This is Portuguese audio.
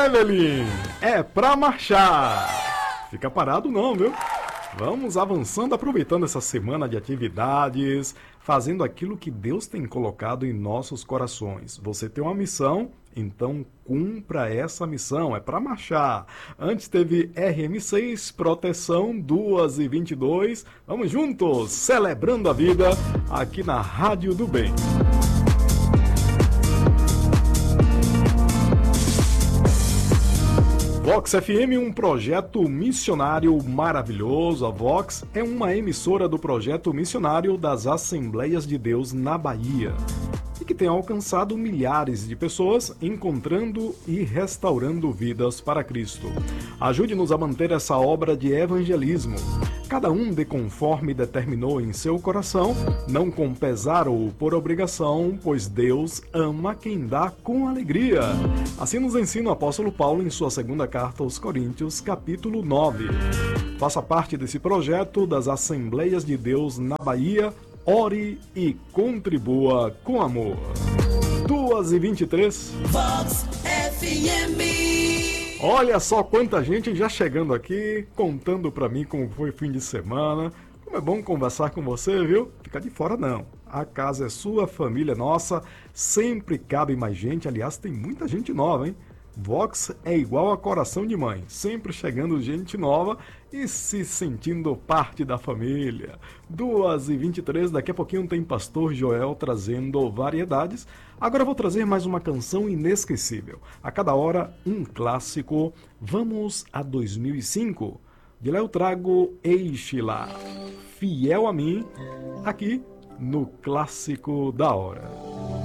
Evelyn, é pra marchar. Fica parado não, viu? Vamos avançando, aproveitando essa semana de atividades, fazendo aquilo que Deus tem colocado em nossos corações. Você tem uma missão, então cumpra essa missão, é para marchar. Antes teve RM6, Proteção 2h22. Vamos juntos, celebrando a vida aqui na Rádio do Bem. Vox FM, um projeto missionário maravilhoso. A Vox é uma emissora do projeto missionário das Assembleias de Deus na Bahia e que tem alcançado milhares de pessoas, encontrando e restaurando vidas para Cristo. Ajude-nos a manter essa obra de evangelismo. Cada um dê conforme determinou em seu coração, não com pesar ou por obrigação, pois Deus ama quem dá com alegria. Assim nos ensina o apóstolo Paulo em sua segunda carta aos Coríntios, capítulo 9. Faça parte desse projeto das Assembleias de Deus na Bahia, ore e contribua com amor. 2h23. Vox FM. Olha só quanta gente já chegando aqui, contando pra mim como foi o fim de semana. Como é bom conversar com você, viu? Fica de fora não. A casa é sua, a família é nossa, sempre cabe mais gente. Aliás, tem muita gente nova, hein? Vox é igual a coração de mãe, sempre chegando gente nova e se sentindo parte da família. 2h23, daqui a pouquinho tem Pastor Joel trazendo variedades. Agora eu vou trazer mais uma canção inesquecível. A cada hora, um clássico. Vamos a 2005. De lá eu trago Eixe lá, Fiel a Mim, aqui no Clássico da Hora.